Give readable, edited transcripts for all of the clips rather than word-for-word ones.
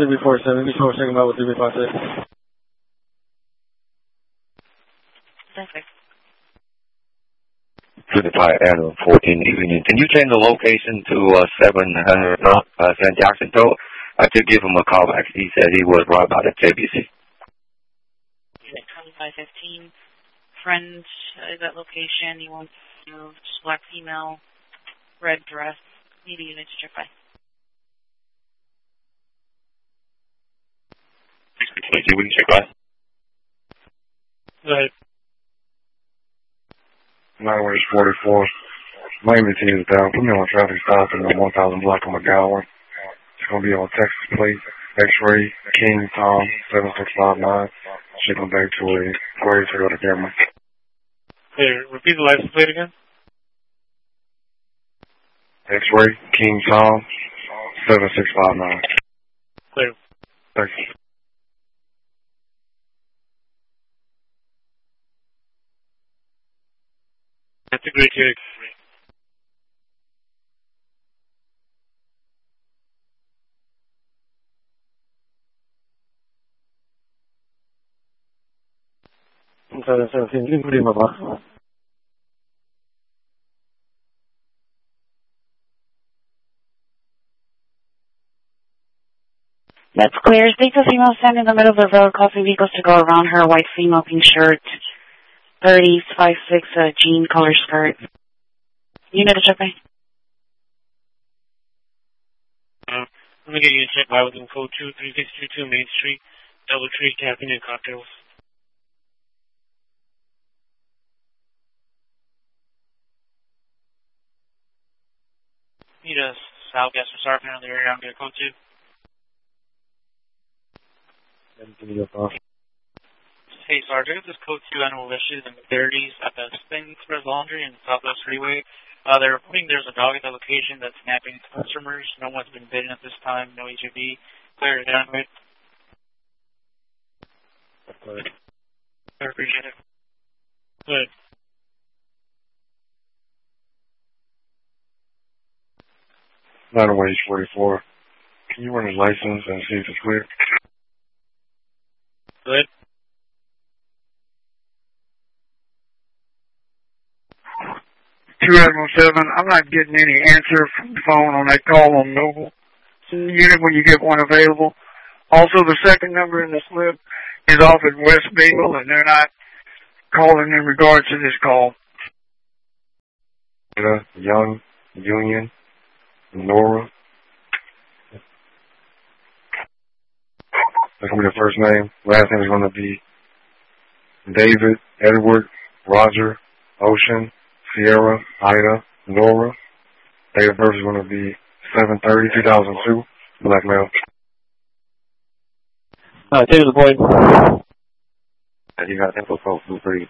3B47, before checking out with 3B56. Perfect. To the flight Admiral 14 Union. Can you change the location to 700 San Jacinto? I did give him a call back. He said he was right by the JBC. Unit 2515. Friend is at location. He wants to move. Just black female, red dress. Need a unit to check by. We can check by. Right. 9-44. Miami team is down. Put me on a traffic stop in the 1000 block of McGowan. It's going to be on Texas plate. X-ray, King Tom, 7659. Shipping back to a grave to go to camera. Hey, repeat the license plate again. X-ray, King Tom, 7659. Clear. Thanks. That's a great check. That's clear. States a female standing in the middle of the road causing vehicles to go around her. White female, pink shirt, 30s, 5'6", jean color skirt. Unit to check by. Let me get you a check by within code 23622 Main Street, Doubletree, Caffeine and Cocktails. Need a South Gas for Sergeant on the area. I'm going to code 2. Hey, Sergeant, this is code 2 Animal Wishes in the 30s at the Spin Express Laundry in Southwest Freeway. They're reporting there's a dog at the location that's snapping customers. No one's been bitten at this time. No HUB. Clear it down, right? Good. I appreciate it. Good. Wage 44. Can you run his license and see if it's clear? Good. Two Admiral 7, I'm not getting any answer from the phone on that call on Noble. Unit when you get one available. Also, the second number in the slip is off at West Beagle, and they're not calling in regards to this call. Young, Union, Nora. That's going to be the first name. Last name is going to be David, Edward, Roger, Ocean, Sierra, Ida, Nora. Date of birth is going to be 7/30/2002. Black male. Take the point. You got info code 23.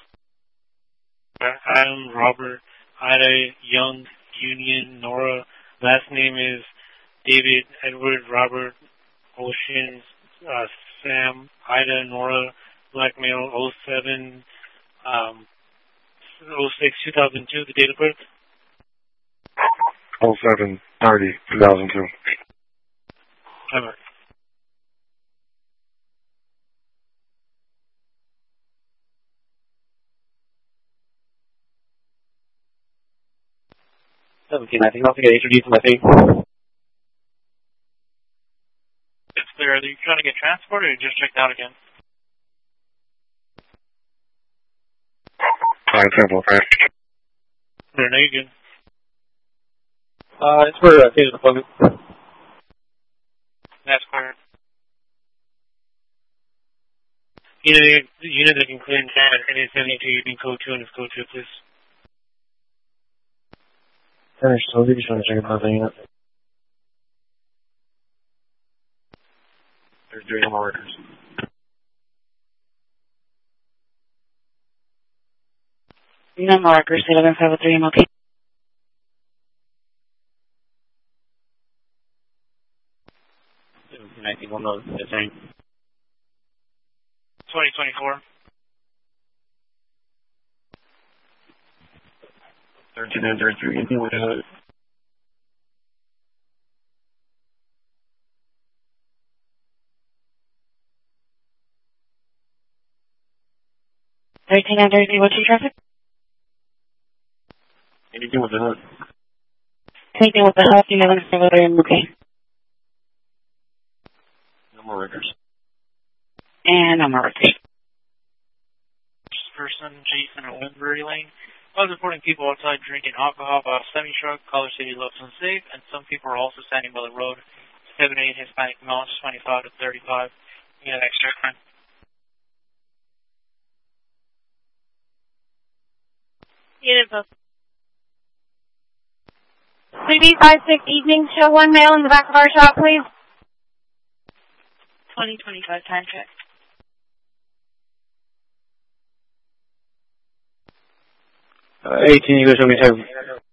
Adam, Robert, Ida, Young, Union, Nora. Last name is David, Edward, Robert, Ocean, Sam, Ida, Nora. Black male, 07, 06/2002. The date of birth. 07/30/2002. All right. Anything else to get introduced to my team? It's clear. Are you trying to get transport or you just checked out again? Temple, okay. No, you good. It's for taser deployment. That's clear. Unit that can clear in town at 872, you can code 2 and it's code 2, please. Finish, so you just want to check out the unit. There's 3 more workers. No more workers, 1153 MLK. One of the same. 2024. 13 and 33. 1390, what's your traffic? Anything with the hood? Anything with the hood, 11 okay. No more records. And no more records. Person, Jason at Windbury Lane. I was reporting people outside drinking alcohol by a semi-truck. Color City looks unsafe, and some people are also standing by the road. 78 Hispanic males, 25 to 35. You have extra time. Unit book. 3B56 evening, show one male in the back of our shop, please. 2025 time check. 18, you go show me time.